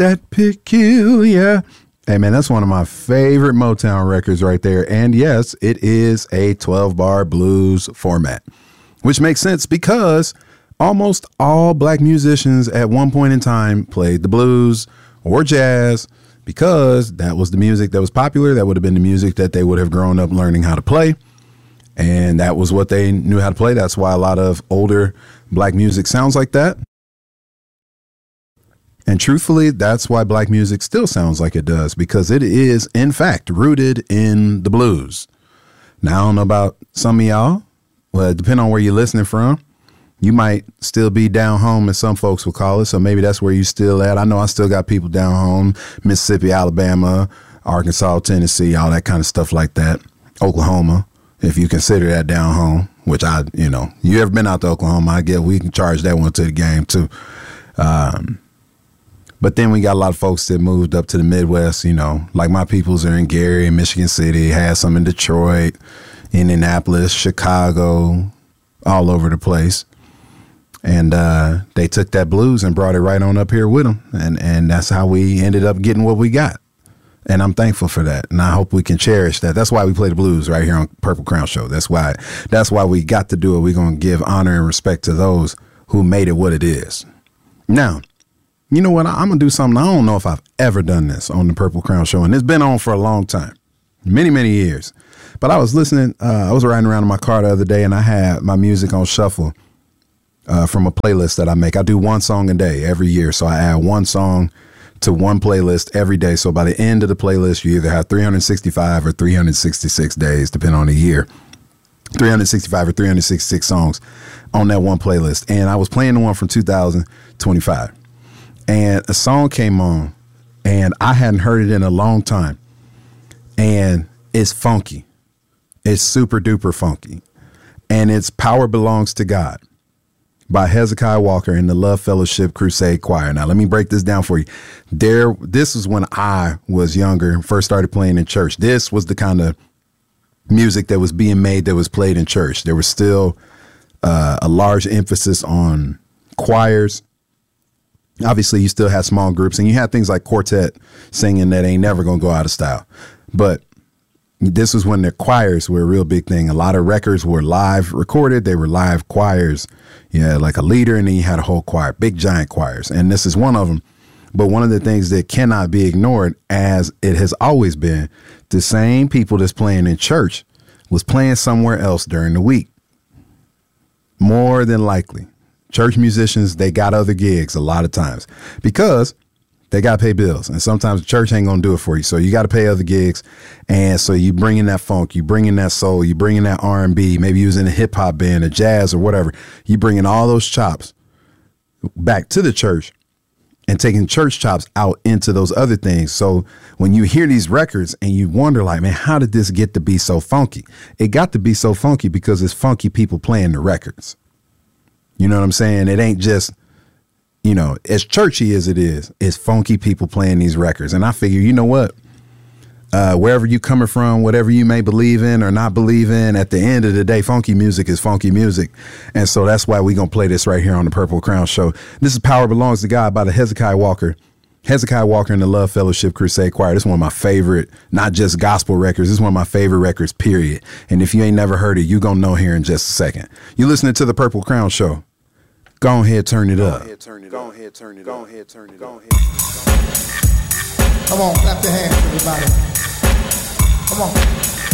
that peculiar. Hey, man, that's one of my favorite Motown records right there. And yes, it is a 12-bar blues format, which makes sense because almost all black musicians at one point in time played the blues or jazz because that was the music that was popular. That would have been the music that they would have grown up learning how to play. And that was what they knew how to play. That's why a lot of older black music sounds like that. And truthfully, that's why black music still sounds like it does, because it is, in fact, rooted in the blues. Now, I don't know about some of y'all. Well, depending on where you're listening from, you might still be down home, as some folks will call it. So maybe that's where you still at. I know I still got people down home, Mississippi, Alabama, Arkansas, Tennessee, all that kind of stuff like that. Oklahoma, if you consider that down home, which you ever been out to Oklahoma, I get we can charge that one to the game too. But then we got a lot of folks that moved up to the Midwest, like my peoples are in Gary and Michigan City, had some in Detroit, Indianapolis, Chicago, all over the place. And they took that blues and brought it right on up here with them. And that's how we ended up getting what we got. And I'm thankful for that. And I hope we can cherish that. That's why we play the blues right here on Purple Crown Show. That's why we got to do it. We're going to give honor and respect to those who made it what it is. Now, you know what? I'm going to do something. I don't know if I've ever done this on the Purple Crown Show. And it's been on for a long time, many, many years. But I was listening. I was riding around in my car the other day and I had my music on shuffle from a playlist that I make. I do one song a day every year. So I add one song to one playlist every day. So by the end of the playlist, you either have 365 or 366 days, depending on the year. 365 or 366 songs on that one playlist. And I was playing the one from 2025. And a song came on, and I hadn't heard it in a long time. And it's funky. It's super duper funky. And it's Power Belongs to God by Hezekiah Walker and the Love Fellowship Crusade Choir. Now, let me break this down for you. This is when I was younger and first started playing in church. This was the kind of music that was being made that was played in church. There was still a large emphasis on choirs. Obviously, you still had small groups and you had things like quartet singing that ain't never going to go out of style. But this was when the choirs were a real big thing. A lot of records were live recorded. They were live choirs. You had like a leader and then you had a whole choir, big giant choirs. And this is one of them. But one of the things that cannot be ignored, as it has always been, the same people that's playing in church was playing somewhere else during the week. More than likely. Church musicians, they got other gigs a lot of times because they got to pay bills. And sometimes the church ain't going to do it for you. So you got to pay other gigs. And so you bring in that funk, you bring in that soul, you bring in that R&B, maybe you was in a hip hop band, a jazz or whatever. You bring in all those chops back to the church and taking church chops out into those other things. So when you hear these records and you wonder like, man, how did this get to be so funky? It got to be so funky because it's funky people playing the records. You know what I'm saying? It ain't just, as churchy as it is, it's funky people playing these records. And I figure, you know what? Wherever you coming from, whatever you may believe in or not believe in, at the end of the day, funky music is funky music. And so that's why we're going to play this right here on the Purple Crown Show. This is Power Belongs to God by the Hezekiah Walker and the Love Fellowship Crusade Choir. This is one of my favorite, not just gospel records. This is one of my favorite records, period. And if you ain't never heard it, you're going to know here in just a second. You're listening to the Purple Crown Show. Go ahead, turn it up. Go ahead, turn it up. Come on, clap your hands, everybody. Come on.